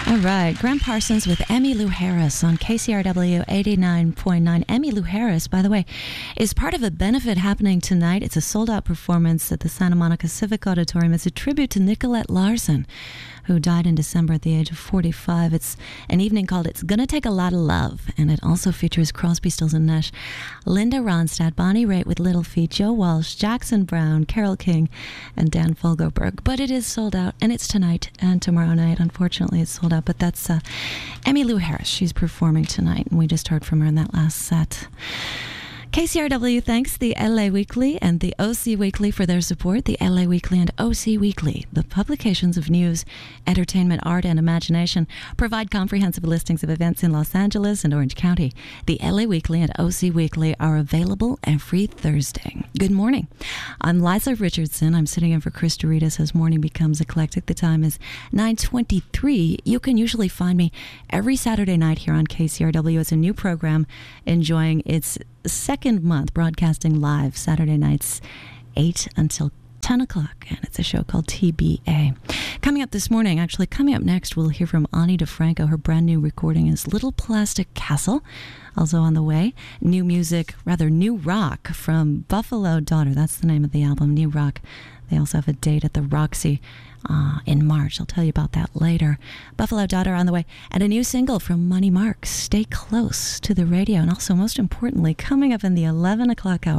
All right, Graham Parsons with Emmylou Harris on KCRW 89.9. Emmylou Harris, by the way, is part of a benefit happening tonight. It's a sold-out performance at the Santa Monica Civic Auditorium. It's a tribute to Nicolette Larson, who died in December at the age of 45. It's an evening called It's Gonna Take a Lot of Love, and it also features Crosby, Stills and Nash, Linda Ronstadt, Bonnie Raitt with Little Feat, Joe Walsh, Jackson Browne, Carole King, and Dan Fogelberg. But it is sold out, and it's tonight and tomorrow night. Unfortunately, it's sold out, but that's Emmylou Harris. She's performing tonight, and we just heard from her in that last set. KCRW thanks the LA Weekly and the OC Weekly for their support. The LA Weekly and OC Weekly, the publications of news, entertainment, art, and imagination, provide comprehensive listings of events in Los Angeles and Orange County. The LA Weekly and OC Weekly are available every Thursday. Good morning. I'm Liza Richardson. I'm sitting in for Chris Doritas as morning becomes eclectic. The time is 9:23. You can usually find me every Saturday night here on KCRW. It's a new program enjoying its second month, broadcasting live Saturday nights 8 until 10 o'clock, and it's a show called TBA. Coming up this morning, actually coming up next, we'll hear from Ani DeFranco. Her brand new recording is Little Plastic Castle. Also on the way, new music, rather new rock from Buffalo Daughter. That's the name of the album, New Rock. They also have a date at the Roxy in March. I'll tell you about that later. Buffalo Daughter on the way. And a new single from Money Marks, Stay Close to the Radio. And also, most importantly, coming up in the 11 o'clock hour,